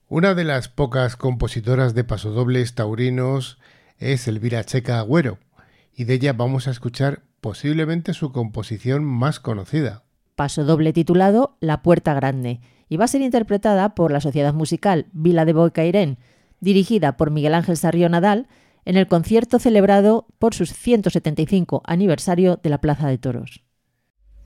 Una de las pocas compositoras de pasodobles taurinos es Elvira Checa Agüero, y de ella vamos a escuchar posiblemente su composición más conocida. Pasodoble titulado La Puerta Grande, y va a ser interpretada por la Sociedad Musical Vila de Bocairén, dirigida por Miguel Ángel Sarrió Nadal, en el concierto celebrado por su 175 aniversario de la Plaza de Toros.